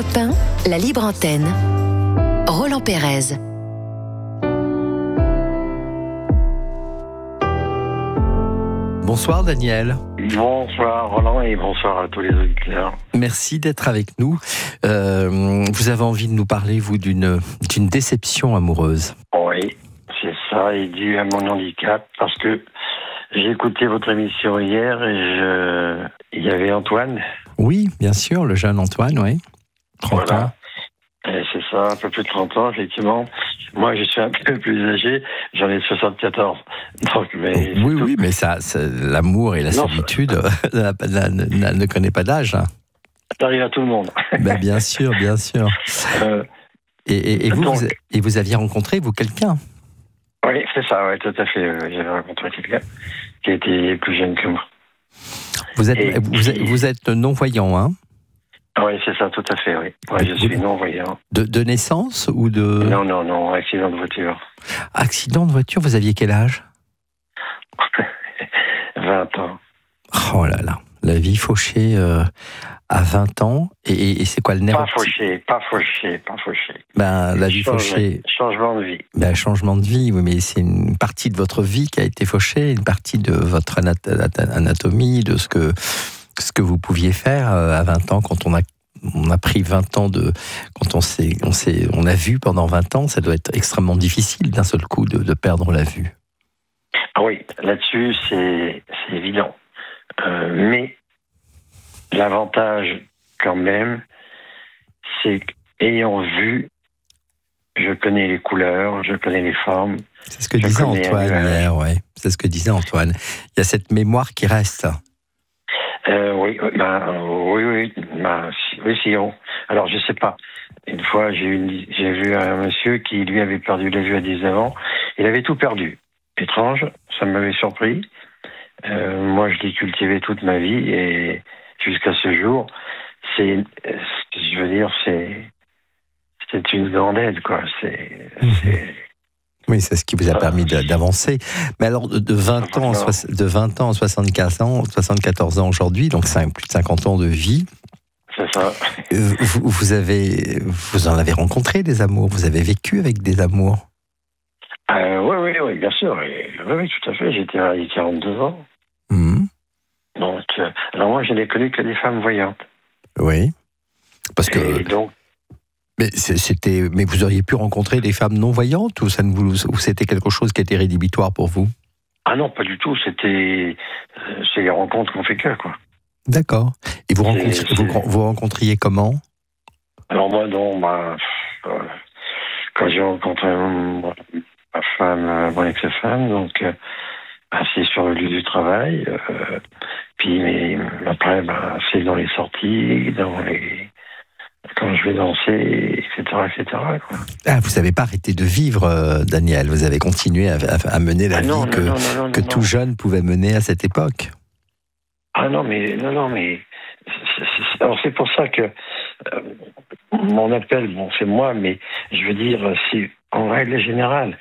Europe 1, la libre antenne. Roland Pérez. Bonsoir Daniel. Bonsoir Roland et bonsoir à tous les auditeurs. Merci d'être avec nous. Vous avez envie de nous parler, vous, d'une déception amoureuse. Oui, c'est ça, et dû à mon handicap, parce que j'ai écouté votre émission hier et il y avait Antoine. Oui, bien sûr, le jeune Antoine, oui. 30 ans. Et c'est ça, un peu plus de 30 ans, effectivement. Moi, je suis un peu plus âgé, j'en ai 74. Donc, mais oui, mais ça, l'amour et la solitude ne connaît pas d'âge. Hein. Ça arrive à tout le monde. Ben, bien sûr, bien sûr. Et vous aviez rencontré, vous, quelqu'un? Oui, c'est ça, oui, tout à fait. J'avais rencontré quelqu'un qui était plus jeune que moi. Vous êtes non-voyant, hein? Oui, c'est ça, tout à fait, oui. Ouais, je suis non-voyant. De naissance ou de... Non, accident de voiture. Accident de voiture, vous aviez quel âge? 20 ans. Oh là là, la vie fauchée à 20 ans, et c'est quoi le nerf? Pas fauchée. Ben, la vie fauchée... Changement de vie. Ben, changement de vie, oui, mais c'est une partie de votre vie qui a été fauchée, une partie de votre anatomie, de ce que vous pouviez faire à 20 ans, quand on a pris 20 ans quand on a vu pendant 20 ans, ça doit être extrêmement difficile d'un seul coup de perdre la vue. Ah oui, là-dessus, c'est évident. Mais l'avantage, quand même, c'est qu'ayant vu, je connais les couleurs, je connais les formes. C'est ce que disait Antoine hier, ouais. C'est ce que disait Antoine. Il y a cette mémoire qui reste. Oui. Alors, je sais pas. Une fois, j'ai vu un monsieur qui, lui, avait perdu la vue à 19 ans. Il avait tout perdu. Étrange, ça m'avait surpris. Moi, je l'ai cultivé toute ma vie et jusqu'à ce jour, c'est une grande aide, quoi. Oui, c'est ce qui vous a permis d'avancer. Mais alors, de 20 ans à 74 ans aujourd'hui, donc plus de 50 ans de vie. C'est ça. Vous en avez rencontré des amours, vous avez vécu avec des amours. Oui, bien sûr. Oui, tout à fait. J'étais marié 42 ans. Mmh. Donc, alors moi, je n'ai connu que des femmes voyantes. Oui. Parce que. Et donc. Mais vous auriez pu rencontrer des femmes non-voyantes ou c'était quelque chose qui était rédhibitoire pour vous? Ah non, pas du tout. C'est les rencontres qu'on fait que, quoi. D'accord. Et vous rencontriez comment? Alors moi, quand j'ai rencontré ma femme, mon ex-femme, donc c'est sur le lieu du travail. Puis après, c'est dans les sorties, quand je vais danser, etc. quoi. Ah, vous n'avez pas arrêté de vivre, Daniel. Vous avez continué à mener la vie que tout jeune pouvait mener à cette époque. Ah non, mais alors c'est pour ça que mon appel, c'est moi, mais je veux dire, c'est en règle générale.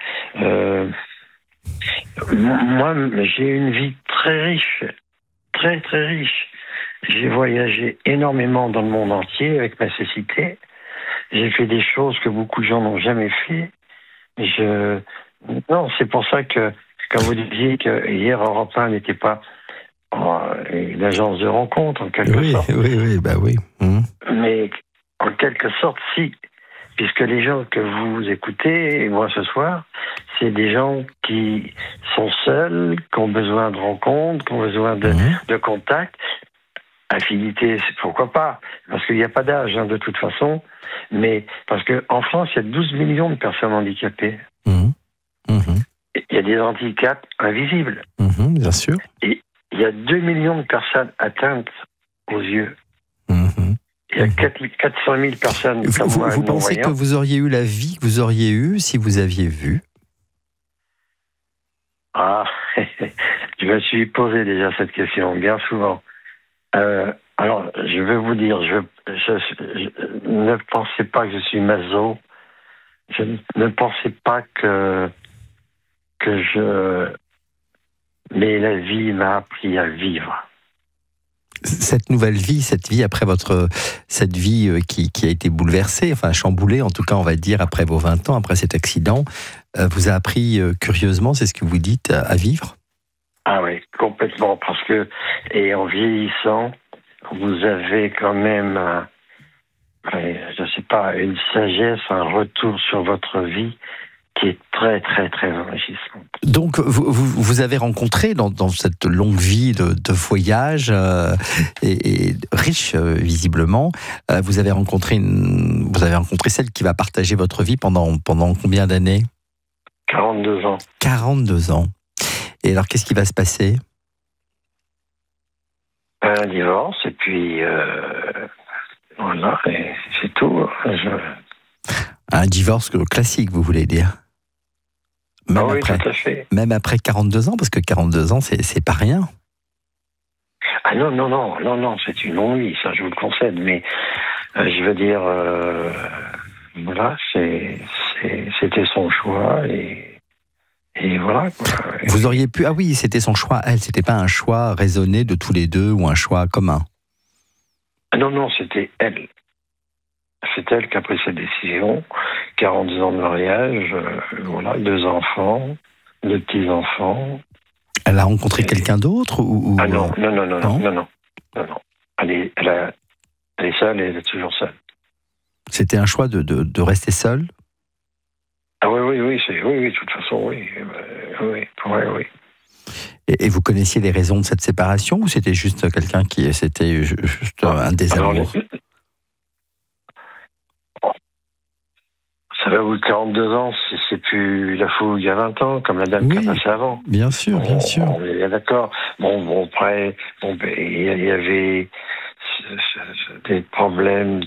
Moi, j'ai une vie très riche, très très riche. J'ai voyagé énormément dans le monde entier avec ma cécité. J'ai fait des choses que beaucoup de gens n'ont jamais fait. Non, c'est pour ça que quand vous disiez que hier Europe 1 n'était pas une agence de rencontre en quelque sorte. Oui. Mmh. Mais en quelque sorte, si. Puisque les gens que vous écoutez, et moi ce soir, c'est des gens qui sont seuls, qui ont besoin de rencontres, qui ont besoin de contacts. Affinité, pourquoi pas? Parce qu'il n'y a pas d'âge, de toute façon. Mais parce qu'en France, il y a 12 millions de personnes handicapées. Il y a des handicaps invisibles. Bien sûr. Et il y a 2 millions de personnes atteintes aux yeux. Il y a 400 000 personnes comme moi. Vous pensez que vous auriez eu la vie que vous auriez eue si vous aviez vu? Ah, je me suis posé déjà cette question, bien souvent. Alors, je vais vous dire, je ne pensez pas que je suis maso. Je ne pensais pas mais la vie m'a appris à vivre. Cette nouvelle vie, cette vie après cette vie qui a été bouleversée, enfin chamboulée en tout cas on va dire après vos 20 ans, après cet accident, vous a appris curieusement, c'est ce que vous dites, à vivre? Ah oui, complètement, parce que, et en vieillissant, vous avez quand même, je sais pas, une sagesse, un retour sur votre vie qui est très, très, très enrichissant. Donc, vous avez rencontré dans cette longue vie de voyage et riche visiblement, vous avez rencontré celle qui va partager votre vie pendant combien d'années? 42 ans. 42 ans. Et alors, qu'est-ce qui va se passer? Un divorce, et puis voilà, et c'est tout. Un divorce classique, vous voulez dire? Même oui, après, tout à fait. Même après 42 ans, parce que 42 ans, c'est pas rien. Ah non, c'est une longue vie, ça je vous le concède, mais je veux dire, voilà, c'était son choix, et voilà. Vous auriez pu... Ah oui, c'était son choix, elle, c'était pas un choix raisonné de tous les deux, ou un choix commun? Non, c'était elle. C'est elle qui a pris cette décision. 42 ans de mariage, voilà, 2 enfants, 2 petits-enfants. Elle a rencontré quelqu'un d'autre ou... Ah non. Elle est seule et elle est toujours seule. C'était un choix de rester seule? Ah oui, de toute façon, oui. Oui. Et vous connaissiez les raisons de cette séparation, ou c'était juste quelqu'un c'était juste un désamour? Ça va, au bout de 42 ans, c'est plus la fouille il y a 20 ans, comme la dame qui a passé avant. Bien sûr. On est bien d'accord. Après, il y avait des problèmes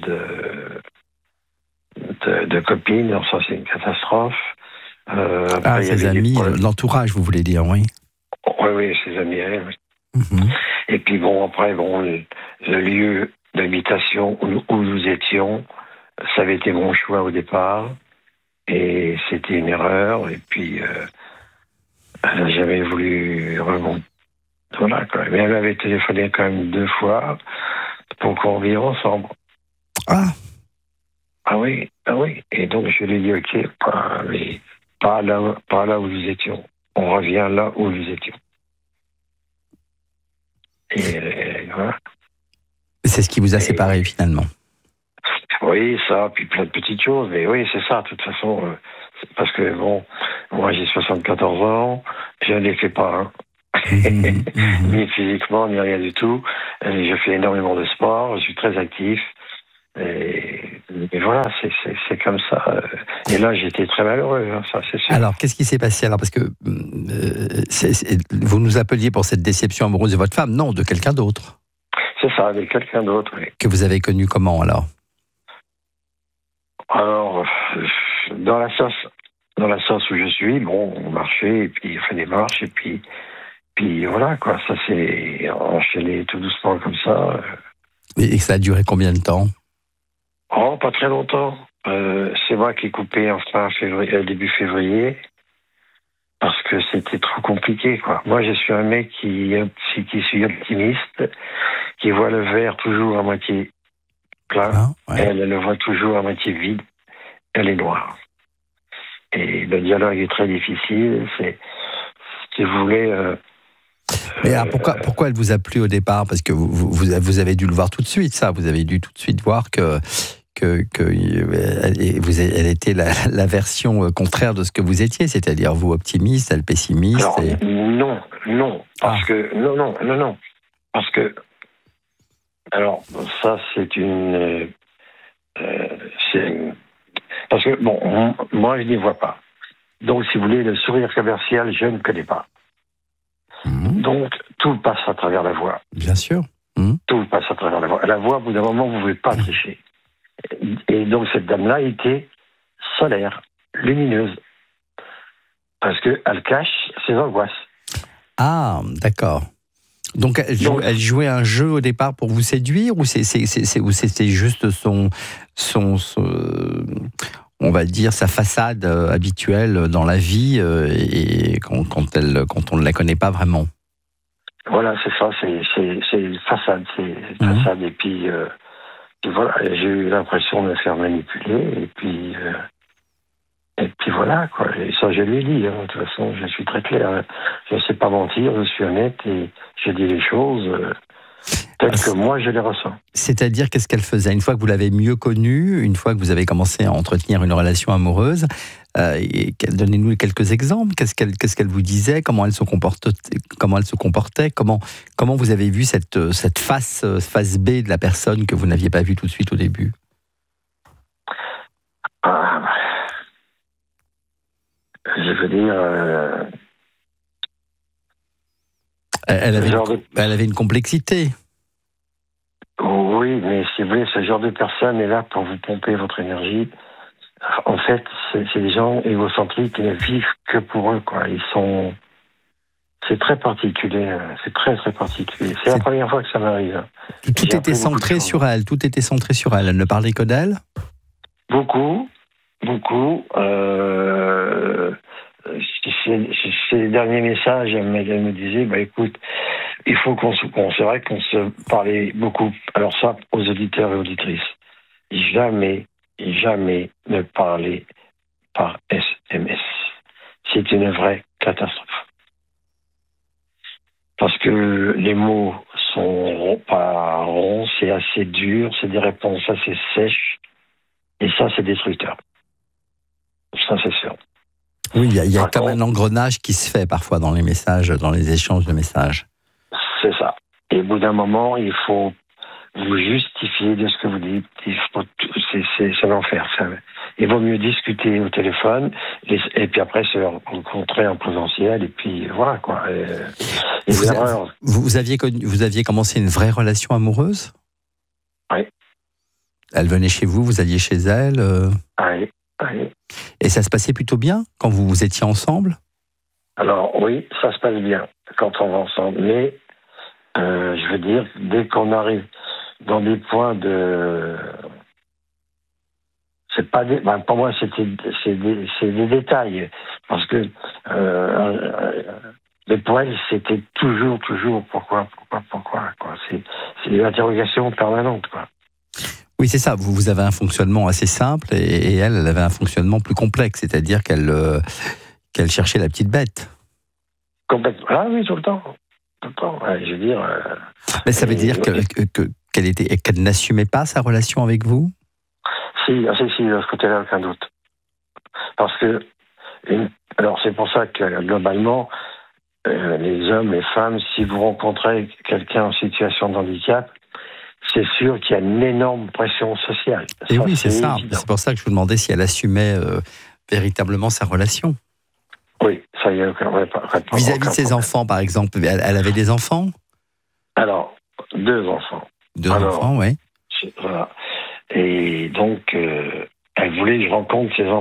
de copines, ça c'est une catastrophe. Ses amis, l'entourage, vous voulez dire, oui. Oui, ses amis, oui. Mm-hmm. Et puis après, le lieu d'habitation où nous étions, ça avait été mon choix au départ, et c'était une erreur, et puis elle n'a jamais voulu remonter. Voilà, quoi. Mais elle m'avait téléphoné quand même 2 fois pour qu'on vive ensemble. Ah oui. Et donc je lui ai dit, ok, mais pas là où nous étions. On revient là où nous étions. Et voilà. C'est ce qui vous a séparés finalement? Oui, ça, puis plein de petites choses, mais oui, c'est ça, de toute façon, parce que moi j'ai 74 ans, je ne les fais pas, ni physiquement, ni rien du tout, et je fais énormément de sport, je suis très actif, et voilà, c'est comme ça. Et là, j'étais très malheureux, ça c'est sûr. Alors, qu'est-ce qui s'est passé alors? Parce que vous nous appeliez pour cette déception amoureuse de votre femme, non, de quelqu'un d'autre. C'est ça, avec quelqu'un d'autre, oui. Que vous avez connu comment alors? Alors, dans la sauce où je suis, on marchait, et puis on fait des marches, et puis voilà, quoi, ça s'est enchaîné tout doucement comme ça. Et ça a duré combien de temps? Oh, pas très longtemps. C'est moi qui ai coupé début février, parce que c'était trop compliqué, quoi. Moi, je suis un mec qui suis optimiste, qui voit le verre toujours à moitié plein. Elle le voit toujours à moitié vide. Elle est noire. Et le dialogue est très difficile. Si vous voulez... Mais alors pourquoi elle vous a plu au départ? Parce que vous avez dû le voir tout de suite, ça. Vous avez dû tout de suite voir que elle était la version contraire de ce que vous étiez, c'est-à-dire vous optimiste, elle pessimiste. Alors, non, parce que non, parce que alors ça c'est parce que moi je n'y vois pas. Donc si vous voulez, le sourire commercial, je ne connais pas. Donc tout passe à travers la voix. Bien sûr. Tout passe à travers la voix. La voix, au bout d'un moment, vous ne pouvez pas tricher. Et donc cette dame-là était solaire, lumineuse, parce qu'elle cache ses angoisses. Ah, d'accord. Donc elle jouait un jeu au départ pour vous séduire, ou c'était juste son on va dire sa façade habituelle dans la vie, et quand on ne la connaît pas vraiment? Voilà, c'est ça, c'est une façade, c'est une façade. Et puis voilà, j'ai eu l'impression de me faire manipuler, et puis voilà, quoi. Et ça, je lui ai dit, hein. De toute façon, je suis très clair. Je ne sais pas mentir, je suis honnête, et je dis les choses telles que moi je les ressens. C'est-à-dire, qu'est-ce qu'elle faisait? Une fois que vous l'avez mieux connue, une fois que vous avez commencé à entretenir une relation amoureuse, donnez-nous quelques exemples. Qu'est-ce qu'elle vous disait? Comment elle se comportait? Comment vous avez vu cette face B de la personne que vous n'aviez pas vue tout de suite au début? Je veux dire... Elle avait une complexité. Oui, mais si vous voulez, ce genre de personne est là pour vous pomper votre énergie. En fait, c'est des gens égocentriques qui ne vivent que pour eux, quoi. C'est très particulier. C'est très, très particulier. C'est la première fois que ça m'arrive. Tout était centré sur elle. Tout était centré sur elle. Elle ne parlait que d'elle? Beaucoup. Ces derniers messages, elle me disait, écoute, il faut c'est vrai qu'on se parlait beaucoup. Alors ça, aux auditeurs et auditrices, jamais ne parler par SMS. C'est une vraie catastrophe. Parce que les mots sont pas ronds, c'est assez dur, c'est des réponses assez sèches, et ça, c'est destructeur. Ça, c'est sûr. Oui, il y a comme un engrenage qui se fait parfois dans les messages, dans les échanges de messages. C'est ça. Et au bout d'un moment, il faut vous justifier de ce que vous dites. C'est l'enfer. Il vaut mieux discuter au téléphone et puis après se rencontrer en présentiel, et puis voilà, quoi. Vous aviez commencé une vraie relation amoureuse? Oui. Elle venait chez vous, vous alliez chez elle? Oui. Et ça se passait plutôt bien quand vous étiez ensemble? Alors oui, ça se passe bien quand on va ensemble, mais je veux dire, dès qu'on arrive dans des points de... C'est pas des... pour moi, c'est des détails, parce que les poils, c'était toujours, pourquoi, quoi. C'est une interrogation permanente, quoi. Oui, c'est ça. Vous avez un fonctionnement assez simple, et elle avait un fonctionnement plus complexe, c'est-à-dire qu'elle cherchait la petite bête. Complètement. Ah oui, tout le temps. Ouais, je veux dire... Mais ça veut dire qu'elle n'assumait pas sa relation avec vous? Si, de ce côté-là, aucun doute. Parce que... Alors, c'est pour ça que, globalement, les hommes, les femmes, si vous rencontrez quelqu'un en situation de handicap, c'est sûr qu'il y a une énorme pression sociale. Et oui, c'est ça. Évident. C'est pour ça que je vous demandais si elle assumait véritablement sa relation. Oui, ça y est, vis-à-vis de ses enfants, par exemple, elle avait des enfants? Alors, 2 enfants. Enfants, oui. Voilà. Et donc, elle voulait que je rencontre ses enfants.